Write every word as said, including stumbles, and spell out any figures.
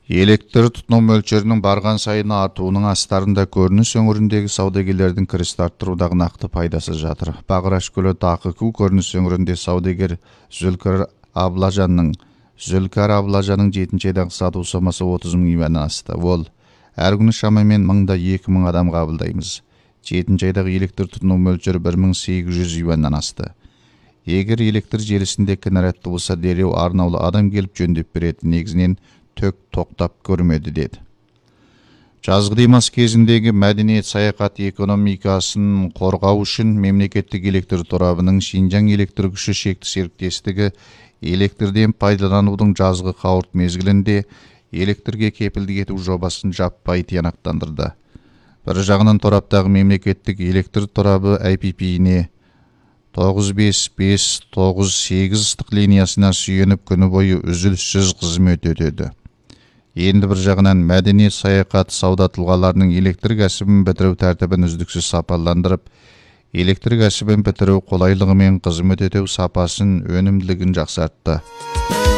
Электр тұтыну мөлшерінің барған сайын артуының астарында көрініс өңіріндегі саудагерлердің кірісті арттырудағы нақты пайдасы жатыр. Бағыраш көлі тақыку көрініс өңірінде саудагер Зүлкар Аблажанның Зүлкар Аблажанның жетінші айдағы сату сомасы отыз мың юаннан асты. Ол әр күні шамамен мыңда екі мың адам қабылдаймыз. жетінші айдағы электр тұтыну мөлшері бір мың сегіз жүз юаннан асты. Егер электр желісінде кінәратты болса, дереу арнаулы адам келіп жөндеп береді, негізінен төк тоқтап көрмеді деді. Жазғы демалыс кезіндегі мәдениет саяхат экономикасын қорғау үшін мемлекеттік электр торабының Шинжаң электр күші шекті серіктестігі электрден пайдаланудың жазғы қауырт мезгілінде электрге кепілдік ету жобасын жаппай тиянақтандырды. Бір жағынан тораптағы мемлекеттік электр торабы ай пи пи-не тоғыз бес бес тоғыз сегіз ыстық линиясына сүйеніп күні бойы үзіліссіз қызмет өтеді. Енді бір жағынан мәдениет саяхат сауда тұлғаларының электр кәсібін бітіру тәртібін үздіксіз сапаландырып, электр кәсібін бітіру қолайлығы мен қызмет өтеу сапасын, өнімділігін жақсартты.